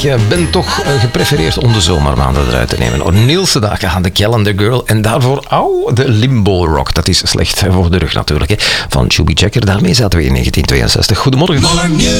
ben toch geprefereerd om de zomermaanden eruit te nemen. Nielse dagen aan de Calendar Girl en daarvoor de Limbo Rock. Dat is slecht voor de rug natuurlijk, hè, van Chubby Checker. Daarmee zaten we in 1962. Goedemorgen.